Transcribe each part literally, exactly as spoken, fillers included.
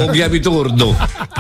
lo chiami Tordo?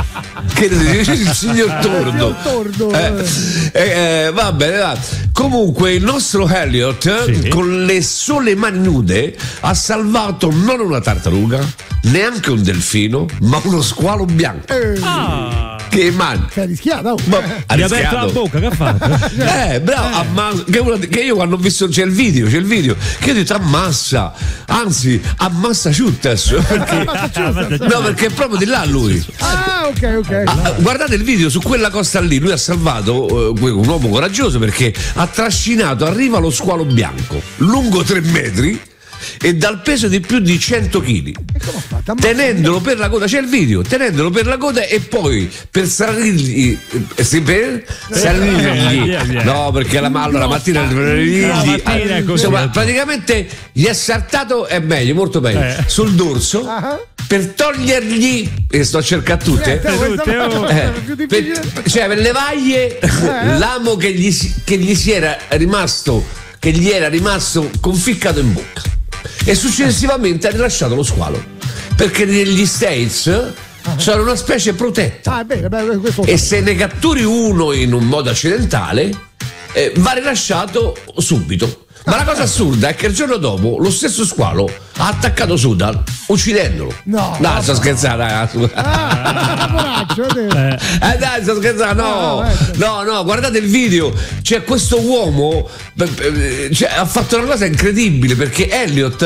Che dice il signor Tordo? Tordo. Eh, eh, va bene, va. Comunque il nostro Elliot Sì. con le sole mani nude ha salvato non una tartaruga, neanche un delfino, ma uno squalo bianco. Eh, Ah, Che man. che ha rischiato. oh. Ma, ha gli ha aperto la rischiato. bocca, che ha fatto? Eh, bravo, amma- che, una- che io quando ho visto c'è il video, c'è il video, che ho detto ammassa, anzi ammassa Ciuttes, perché, no, perché è proprio di là lui. Ah, ok, ok. Ah, guardate il video su quella costa lì, lui ha salvato eh, un uomo coraggioso perché ha trascinato a riva lo squalo bianco, lungo tre metri e dal peso di più di cento chili, E come ha fatto? Ammazza. tenendolo per la coda, c'è il video, tenendolo per la coda e poi per salirgli, eh, sì, per salirgli, via, via. no, perché la, allora, la mattina, La mattina è così. insomma, praticamente gli è saltato, è meglio, molto meglio, Eh. sul dorso Ah. per togliergli, e sto a cercare tutte, Eh, te, questa Tutte, oh. è eh, più per, difficile. cioè per le vaglie l'amo che gli, si- che gli si era rimasto che gli era rimasto conficcato in bocca e successivamente ha rilasciato lo squalo perché negli States sono una specie protetta Ah, è bene, beh, questo lo e so. se ne catturi uno in un modo accidentale eh, va rilasciato subito. Ma la cosa assurda è che il giorno dopo lo stesso squalo ha attaccato Sudan uccidendolo. No, no no. sto scherzando, ragazzi. Ah, poraccio, te. Eh dai, sto scherzando, no, Ah, ecco. no, no, guardate il video, c'è questo uomo, eh, eh, cioè, ha fatto una cosa incredibile perché Elliot,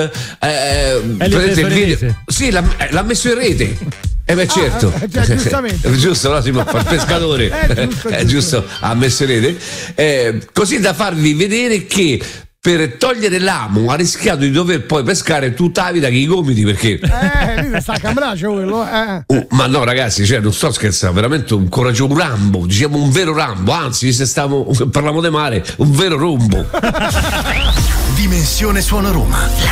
eh, prendete il video, Ferrarese. sì, l'ha, eh, l'ha messo in rete. Eh beh certo, eh, già, giustamente. È giusto, no, si può fare il pescatore, Eh, giusto, è giusto. giusto, ha messo in rete, eh, così da farvi vedere che per togliere l'amo ha rischiato di dover poi pescare tutta la vita che i gomiti perché Eh, lì sta a cambraccio quello, eh. oh, ma no ragazzi, cioè, non sto scherzando, veramente un coraggio, un Rambo, diciamo un vero Rambo, anzi se stiamo parliamo di mare, un vero rombo. Dimensione Suono Roma.